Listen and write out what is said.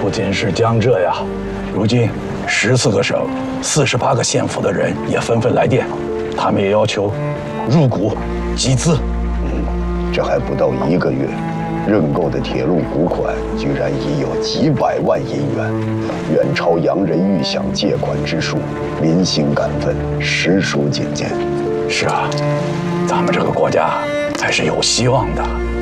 不仅是江浙呀，如今14个省、48个县府的人也纷纷来电，他们也要求入股集资。 这还不到1个月，认购的铁路股款居然已有几百万银元，远超洋人预想借款之数，民心感奋，实属罕见。 是啊，咱们这个国家才是有希望的。